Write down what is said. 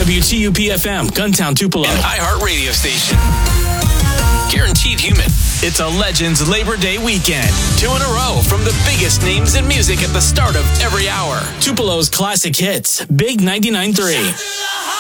WTUP-FM, Guntown, Tupelo. An iHeart radio station. Guaranteed human. It's a Legends Labor Day weekend. 2 in a row from the biggest names in music at the start of every hour. Tupelo's classic hits, Big 99.3.